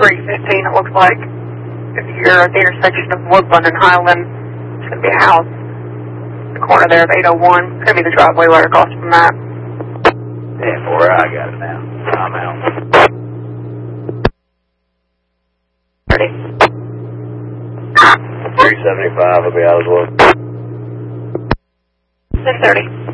315, it looks like. If you're at the intersection of Woodland and Highland, it's going to be a house. The corner there of 801. It's going to be the driveway right across from that. Yeah, boy, I got it now. I'm out. 30. 375 will be out as well. 1030.